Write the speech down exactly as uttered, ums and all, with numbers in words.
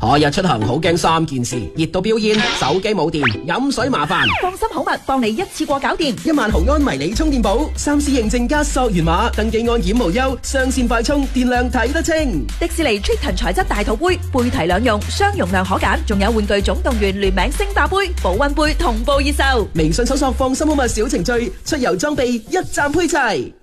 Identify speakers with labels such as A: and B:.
A: 夏日出行好驚三件事：熱到飆煙、手機冇電、飲水麻煩。
B: 放心好物幫你一次過搞掂，
A: 一萬毫安迷你充電寶，三 C 認證加索完碼，登記安檢無憂，雙線快充，電量睇得清。
B: 迪士尼 Triton 材質大肚杯，杯提兩用，雙容量可揀，仲有玩具總動員聯名星霸杯、保溫杯同步熱售。
A: 微信搜索放心好物小程序，出遊裝備一站配齊。